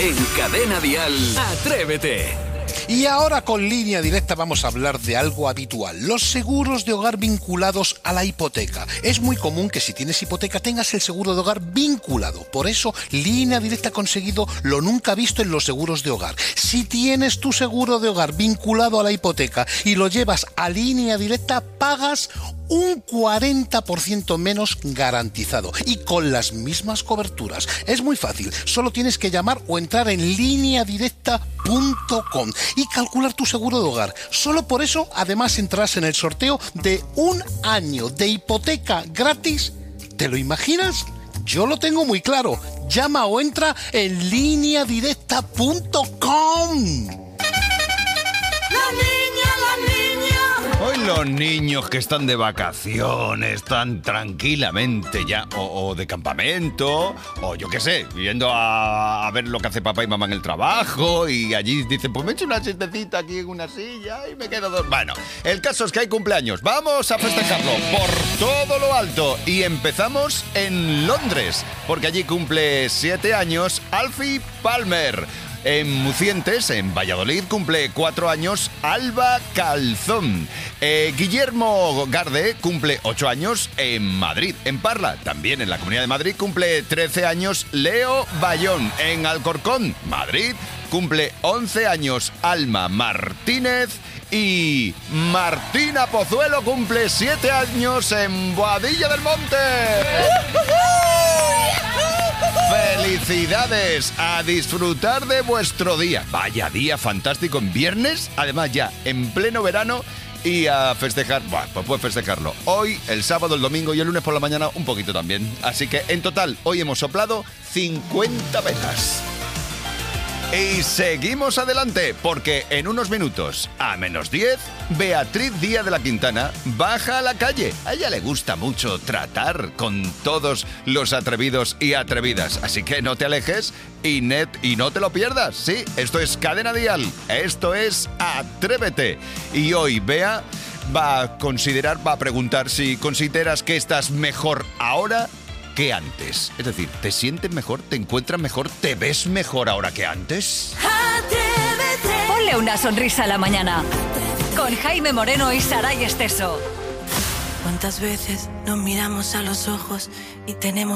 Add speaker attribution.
Speaker 1: En Cadena Dial, Atrévete.
Speaker 2: Y ahora con Línea Directa vamos a hablar de algo habitual, los seguros de hogar vinculados a la hipoteca. Es muy común que si tienes hipoteca tengas el seguro de hogar vinculado. Por eso Línea Directa ha conseguido lo nunca visto en los seguros de hogar. Si tienes tu seguro de hogar vinculado a la hipoteca y lo llevas a Línea Directa, pagas un 40% menos garantizado y con las mismas coberturas. Es muy fácil, solo tienes que llamar o entrar en lineadirecta.com y calcular tu seguro de hogar. Solo por eso, además, entrarás en el sorteo de 1 año de hipoteca gratis. ¿Te lo imaginas? Yo lo tengo muy claro. Llama o entra en lineadirecta.com.
Speaker 3: Hoy los niños que están de vacaciones, están tranquilamente ya, o de campamento, o yo qué sé, yendo a ver lo que hace papá y mamá en el trabajo, y allí dicen, pues me echo una siestecita aquí en una silla y me quedo Bueno, el caso es que hay cumpleaños, vamos a festejarlo por todo lo alto, y empezamos en Londres, porque allí cumple 7 años Alfie Palmer. En Mucientes, en Valladolid, cumple 4 años Alba Calzón. Guillermo Garde cumple 8 años en Madrid. En Parla, también en la Comunidad de Madrid, cumple 13 años Leo Bayón. En Alcorcón, Madrid, cumple 11 años Alma Martínez. Y Martina Pozuelo cumple 7 años en Boadilla del Monte. ¡Felicidades! A disfrutar de vuestro día. Vaya día fantástico en viernes, además ya en pleno verano, y a festejar. Bueno, pues puedes festejarlo hoy, el sábado, el domingo y el lunes por la mañana un poquito también. Así que en total hoy hemos soplado 50 velas. Y seguimos adelante, porque en unos minutos, a menos 10, Beatriz Díaz de la Quintana baja a la calle. A ella le gusta mucho tratar con todos los atrevidos y atrevidas. Así que no te alejes y no te lo pierdas. Sí, esto es Cadena Dial, esto es Atrévete. Y hoy Bea va a preguntar si consideras que estás mejor ahora que antes. Es decir, ¿te sientes mejor? ¿Te encuentras mejor? ¿Te ves mejor ahora que antes?
Speaker 4: Ponle una sonrisa a la mañana. Con Jaime Moreno y Saray Esteso.
Speaker 5: ¿Cuántas veces nos miramos a los ojos y tenemos